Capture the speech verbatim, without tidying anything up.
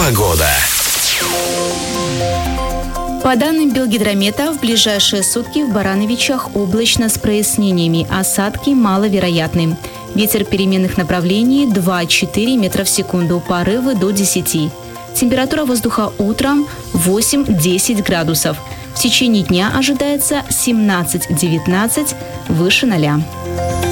Погода. По данным Белгидромета, в ближайшие сутки в Барановичах облачно с прояснениями, осадки маловероятны. Ветер переменных направлений два-четыре метра в секунду, порывы до десяти. Температура воздуха утром восемь-десять градусов. В течение дня ожидается семнадцать-девятнадцать, выше ноля.